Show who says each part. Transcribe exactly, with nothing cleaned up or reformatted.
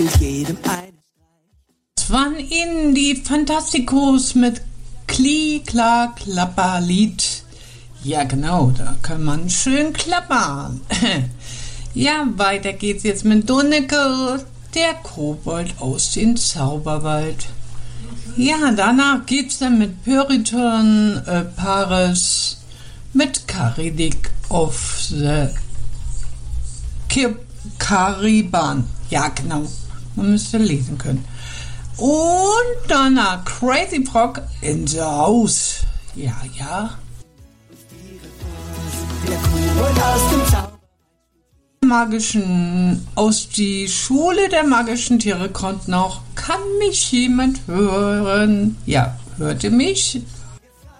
Speaker 1: jedem ein.
Speaker 2: Es waren Ihnen die Fantasticos mit Kli, Kla, Klapperlied. Ja genau, da kann man schön klappern. Ja, weiter geht's jetzt mit Dunneke, der Kobold aus dem Zauberwald. Ja, danach geht's dann mit Puritan äh, Paris, mit Karidik of the Kariban. Ja, genau. Man müsste lesen können. Und danach Crazy Frog in the House. Ja, ja. Magischen aus die Schule der magischen Tiere kommt noch. Kann mich jemand hören? Ja, hörte mich.